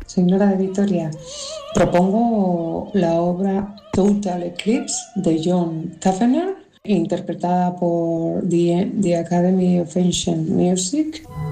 Señora de Vitoria, propongo la obra Total Eclipse de John Tavener, interpretada por The Academy of Ancient Music.